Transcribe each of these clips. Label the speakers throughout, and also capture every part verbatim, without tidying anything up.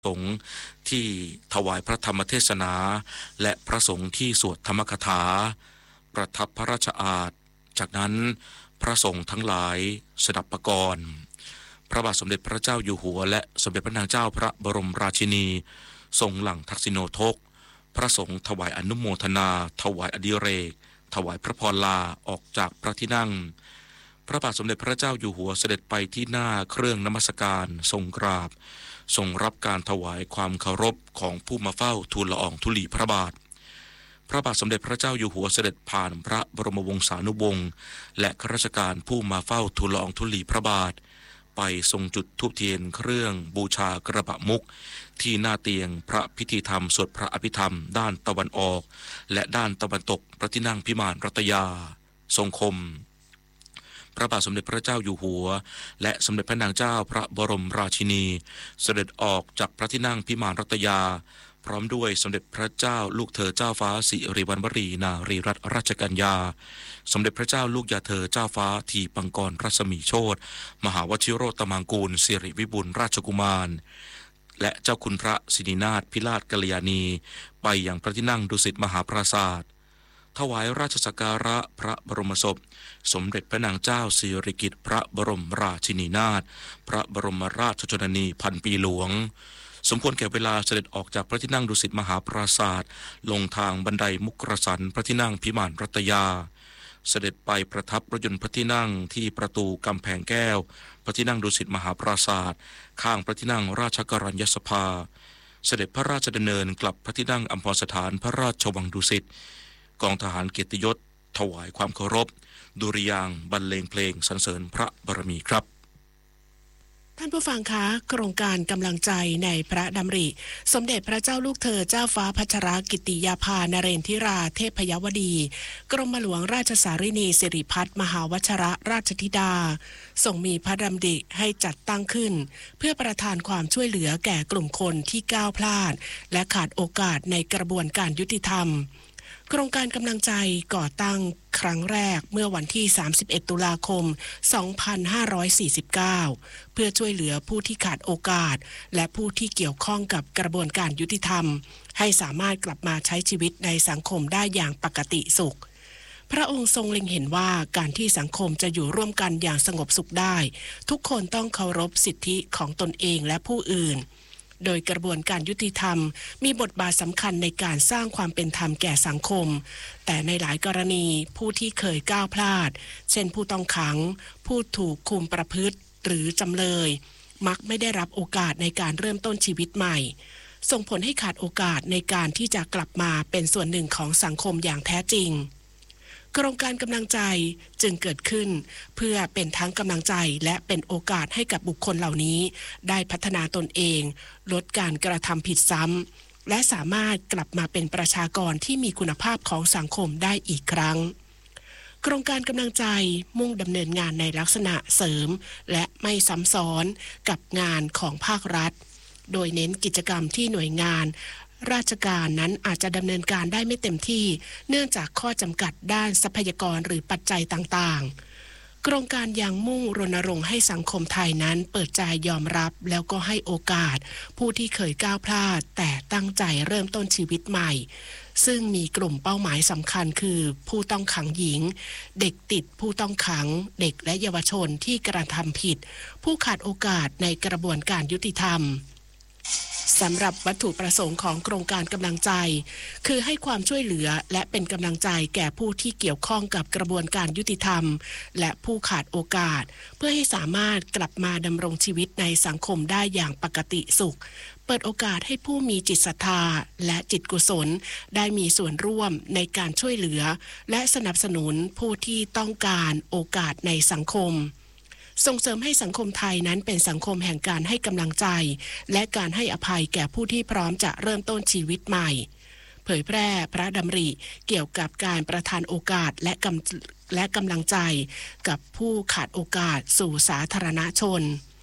Speaker 1: สงฆ์ที่ถวายพระธรรมเทศนาและพระสงฆ์ที่สวดธรรมคถาประทับพระราชอาสน์จากนั้นพระสงฆ์ทั้งหลายสดับประกรณ์พระบาทสมเด็จพระเจ้าอยู่หัวและสมเด็จพระนางเจ้าพระบรมราชินีทรงหลั่งทักษิโนทกพระสงฆ์ถวายอนุโมทนาถวายอดิเรกถวายพระพรลาออกจากพระที่นั่งพระบาทสมเด็จพระเจ้าอยู่หัวเสด็จไปที่หน้าเครื่องนมัสการทรงกราบทรงรับการถวายความเคารพของผู้มาเฝ้าทูลละอองธุลีพระบาทพระบาทสมเด็จพระเจ้าอยู่หัวเสด็จผ่านพระบรมวงศานุวงศ์และข้าราชการผู้มาเฝ้าทูลละอองธุลีพระบาทไปทรงจุดธูปเทียนเครื่องบูชากระบะมุกที่หน้าเตียงพระพิธีธรรมสวดพระอภิธรรมด้านตะวันออกและด้านตะวันตกพระที่นั่งพิมานรัตยาทรงคมพระบาทสมเด็จพระเจ้าอยู่หัวและสมเด็จพระนางเจ้าพระบรมราชินีเสด็จออกจากพระที่นั่งพิมานรัตยาพร้อมด้วยสมเด็จพระเจ้าลูกเธอเจ้าฟ้าสิริวัณวรีนารีรัตนราชกัญญาสมเด็จพระเจ้าลูกยาเธอเจ้าฟ้าทีปังกรรัศมีโชติมหาวชิโรตมังกูลสิริวิบูลย์ราชกุมารและเจ้าคุณพระสิรินาถพิราชกัลยาณีไปยังพระที่นั่งดุสิตมหาปราสาทถวายราชสักการะพระบรมศพสมเด็จพระนางเจ้าสิริกิติ์พระบรมราชินีนาถพระบรมราชชนนีพันปีหลวงสมควรแก่เวลาเสด็จออกจากพระที่นั่งดุสิตมหาปราสาทลงทางบันไดมุกรสันพระที่นั่งพิมานรัตยาเสด็จไปประทับรถยนต์พระที่นั่งที่ประตูกำแพงแก้วพระที่นั่งดุสิตมหาปราสาทข้างพระที่นั่งราชกรัญญสภาเสด็จพระราชดำเนินกลับพระที่นั่งอัมพรสถานพระราชวังดุสิตกองทหารเกียรติยศถวายความเคารพดุริยางค์บรรเลงเพลงสรรเสริญพระบารมีครับ
Speaker 2: ท่านผู้ฟังคะโครงการกำลังใจในพระดำริสมเด็จพระเจ้าลูกเธอเจ้าฟ้าพัชรกิติยาภานเรนทิราเทพยวดีกรมหลวงราชสารินีสิริพัฒน์มหาวชรราชธิดาทรงมีพระดำริให้จัดตั้งขึ้นเพื่อประทานความช่วยเหลือแก่กลุ่มคนที่ก้าวพลาดและขาดโอกาสในกระบวนการยุติธรรมโครงการกำลังใจก่อตั้งครั้งแรกเมื่อวันที่สามสิบเอ็ดตุลาคมสองพันห้าร้อยสี่สิบเก้าเพื่อช่วยเหลือผู้ที่ขาดโอกาสและผู้ที่เกี่ยวข้องกับกระบวนการยุติธรรมให้สามารถกลับมาใช้ชีวิตในสังคมได้อย่างปกติสุขพระองค์ทรงเล็งเห็นว่าการที่สังคมจะอยู่ร่วมกันอย่างสงบสุขได้ทุกคนต้องเคารพสิทธิของตนเองและผู้อื่นโดยกระบวนการยุติธรรมมีบทบาทสำคัญในการสร้างความเป็นธรรมแก่สังคมแต่ในหลายกรณีผู้ที่เคยก้าวพลาดเช่นผู้ต้องขังผู้ถูกคุมประพฤติหรือจำเลยมักไม่ได้รับโอกาสในการเริ่มต้นชีวิตใหม่ส่งผลให้ขาดโอกาสในการที่จะกลับมาเป็นส่วนหนึ่งของสังคมอย่างแท้จริงโครงการกำลังใจจึงเกิดขึ้นเพื่อเป็นทั้งกำลังใจและเป็นโอกาสให้กับบุคคลเหล่านี้ได้พัฒนาตนเองลดการกระทำผิดซ้ำและสามารถกลับมาเป็นประชากรที่มีคุณภาพของสังคมได้อีกครั้งโครงการกำลังใจมุ่งดำเนินงานในลักษณะเสริมและไม่ซ้ำซ้อนกับงานของภาครัฐโดยเน้นกิจกรรมที่หน่วยงานราชการนั้นอาจจะดำเนินการได้ไม่เต็มที่เนื่องจากข้อจำกัดด้านทรัพยากรหรือปัจจัยต่างๆโครงการยังมุ่งรณรงค์ให้สังคมไทยนั้นเปิดใจยอมรับแล้วก็ให้โอกาสผู้ที่เคยก้าวพลาดแต่ตั้งใจเริ่มต้นชีวิตใหม่ซึ่งมีกลุ่มเป้าหมายสำคัญคือผู้ต้องขังหญิงเด็กติดผู้ต้องขังเด็กและเยาวชนที่กระทำผิดผู้ขาดโอกาสในกระบวนการยุติธรรมสำหรับวัตถุประสงค์ของโครงการกำลังใจคือให้ความช่วยเหลือและเป็นกำลังใจแก่ผู้ที่เกี่ยวข้องกับกระบวนการยุติธรรมและผู้ขาดโอกาสเพื่อให้สามารถกลับมาดำรงชีวิตในสังคมได้อย่างปกติสุขเปิดโอกาสให้ผู้มีจิตศรัทธาและจิตกุศลได้มีส่วนร่วมในการช่วยเหลือและสนับสนุนผู้ที่ต้องการโอกาสในสังคมส่งเสริมให้สังคมไทยนั้นเป็นสังคมแห่งการให้กำลังใจและการให้อภัยแก่ผู้ที่พร้อมจะเริ่มต้นชีวิตใหม่เผยแพร่พระดำริเกี่ยวกับการประทานโอกาสและกำและกำลังใจกับผู้ขาดโอกาสสู่สาธารณชน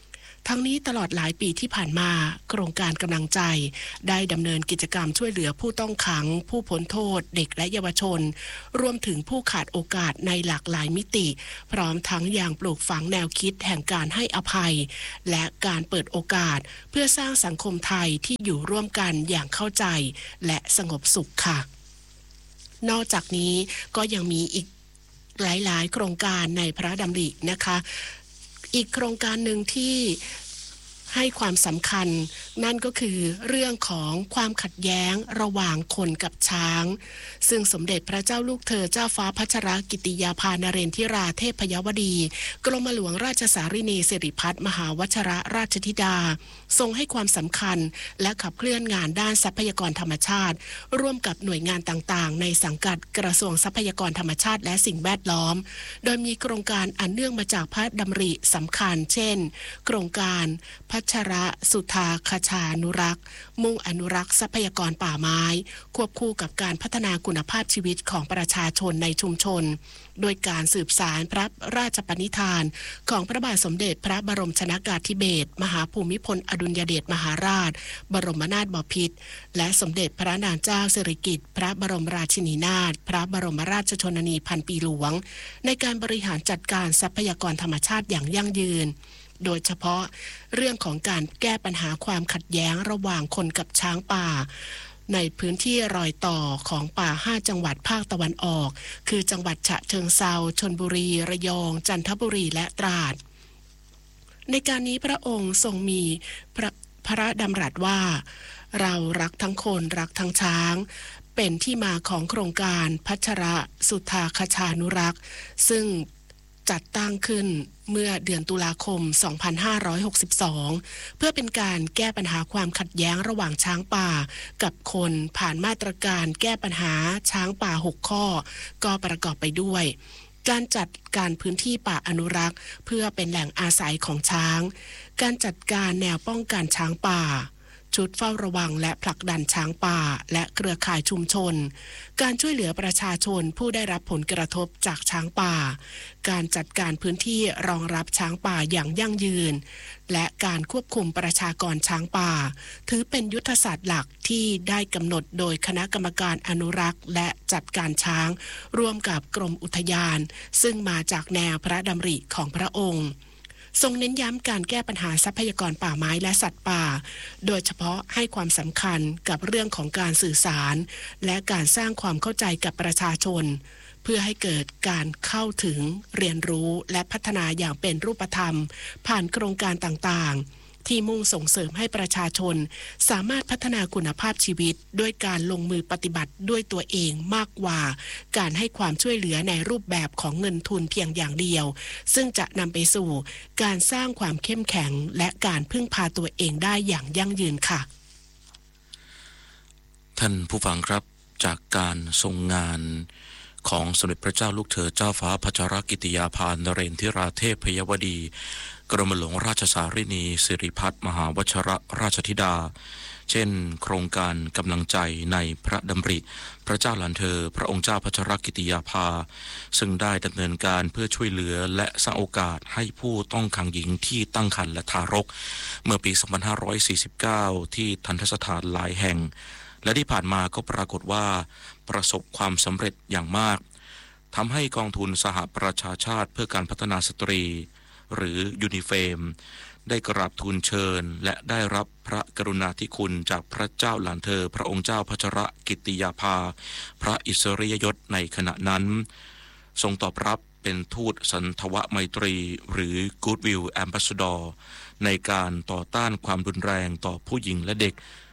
Speaker 2: ทั้งนี้ตลอดหลายปีที่ผ่านมาโครงการกำลังใจได้ดำเนินกิจกรรมช่วยเหลือผู้ต้องขังผู้พ้นโทษเด็กและเยาวชนรวมถึงผู้ขาดโอกาสในหลากหลายมิติพร้อมทั้งอย่างปลูกฝังแนวคิดแห่งการให้อภัยและการเปิดโอกาสเพื่อสร้างสังคมไทยที่อยู่ร่วมกันอย่างเข้าใจและสงบสุขค่ะนอกจากนี้ก็ยังมีอีกหลายๆโครงการในพระดำรินะคะอีกโครงการหนึ่งที่ให้ความสำคัญนั่นก็คือเรื่องของความขัดแย้งระหว่างคนกับช้างซึ่งสมเด็จพระเจ้าลูกเธอเจ้าฟ้าพัชรกิติยาภานเรนทิราเทพยวดีกรมหลวงราชสารินีสิริพัฒน์มหาวชรราชธิดาทรงให้ความสำคัญและขับเคลื่อนงานด้านทรัพยากรธรรมชาติร่วมกับหน่วยงานต่างๆในสังกัดกระทรวงทรัพยากรธรรมชาติและสิ่งแวดล้อมโดยมีโครงการอันเนื่องมาจากพระดำริสำคัญเช่นโครงการพัชรสุธาคชานุรักษ์มุ่งอนุรักษ์ทรัพยากรป่าไม้ควบคู่กับการพัฒนาคุณภาพชีวิตของประชาชนในชุมชนโดยการสืบสานพระราชปณิธานของพระบาทสมเด็จพระบรมชนกาธิเบศรมหาภูมิพลอดุลยเดชมหาราชบรมนาถบพิตรและสมเด็จพระนางเจ้าสิริกิติ์พระบรมราชินีนาถพระบรมราชชนนีพันปีหลวงในการบริหารจัดการทรัพยากรธรรมชาติอย่างยั่งยืนโดยเฉพาะเรื่องของการแก้ปัญหาความขัดแย้งระหว่างคนกับช้างป่าในพื้นที่รอยต่อของป่าห้าจังหวัดภาคตะวันออกคือจังหวัดฉะเชิงเทราชลบุรีระยองจันทบุรีและตราดในการนี้พระองค์ทรงมีพระพระดำรัสว่าเรารักทั้งคนรักทั้งช้างเป็นที่มาของโครงการพัชรสุธาคชานุรักษ์ซึ่งจัดตั้งขึ้นเมื่อเดือนตุลาคม สองพันห้าร้อยหกสิบสอง เพื่อเป็นการแก้ปัญหาความขัดแย้งระหว่างช้างป่ากับคนผ่านมาตรการแก้ปัญหาช้างป่าหกข้อก็ประกอบไปด้วยการจัดการพื้นที่ป่าอนุรักษ์เพื่อเป็นแหล่งอาศัยของช้างการจัดการแนวป้องกันช้างป่าชุดเฝ้าระวังและผลักดันช้างป่าและเครือข่ายชุมชนการช่วยเหลือประชาชนผู้ได้รับผลกระทบจากช้างป่าการจัดการพื้นที่รองรับช้างป่าอย่างยั่งยืนและการควบคุมประชากรช้างป่าถือเป็นยุทธศาสตร์หลักที่ได้กำหนดโดยคณะกรรมการอนุรักษ์และจัดการช้างร่วมกับกรมอุทยานซึ่งมาจากแนวพระดำริของพระองค์ทรงเน้นย้ำการแก้ปัญหาทรัพยากรป่าไม้และสัตว์ป่าโดยเฉพาะให้ความสำคัญกับเรื่องของการสื่อสารและการสร้างความเข้าใจกับประชาชนเพื่อให้เกิดการเข้าถึงเรียนรู้และพัฒนาอย่างเป็นรูปธรรมผ่านโครงการต่างๆที่มุ่งส่งเสริมให้ประชาชนสามารถพัฒนาคุณภาพชีวิตด้วยการลงมือปฏิบัติด้วยตัวเองมากกว่าการให้ความช่วยเหลือในรูปแบบของเงินทุนเพียงอย่างเดียวซึ่งจะนำไปสู่การสร้างความเข้มแข็งและการพึ่งพาตัวเองได้อย่างยั่งยืนค่ะ
Speaker 1: ท่านผู้ฟังครับจากการทรงงานของสมเด็จพระเจ้าลูกเธอเจ้าฟ้าพัชรกิติยาภานเรนทิราเทพยวดีกรมหลวงราชสารินีสิริพัฒน์มหาวชรราชธิดาเช่นโครงการกำลังใจในพระดำริพระเจ้าหลานเธอพระองค์เจ้าพัชรกิติยาภาซึ่งได้ดำเนินการเพื่อช่วยเหลือและสร้างโอกาสให้ผู้ต้องขังหญิงที่ตั้งครรภ์และทารกเมื่อปี สองพันห้าร้อยสี่สิบเก้า ที่ทันตสถานหลายแห่งและที่ผ่านมาก็ปรากฏว่าประสบความสำเร็จอย่างมากทำให้กองทุนสหประชาชาติเพื่อการพัฒนาสตรีหรือยูนิเฟมได้กราบทูลเชิญและได้รับพระกรุณาธิคุณจากพระเจ้าหลานเธอพระองค์เจ้าพัชรกิติยาภาพระอิสริยยศในขณะนั้นทรงตอบรับเป็นทูตสันทวไมตรีหรือ Goodwill Ambassador ในการต่อต้านความรุนแรงต่อผู้หญิงและเด็ก